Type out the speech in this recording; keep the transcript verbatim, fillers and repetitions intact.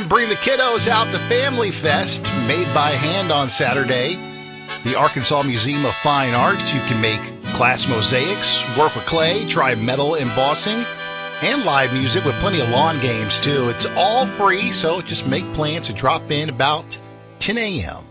bring the kiddos out to Family Fest, made by hand on Saturday. The Arkansas Museum of Fine Arts. You can make glass mosaics, work with clay, try metal embossing, and live music with plenty of lawn games, too. It's all free, so just make plans to drop in about ten a.m.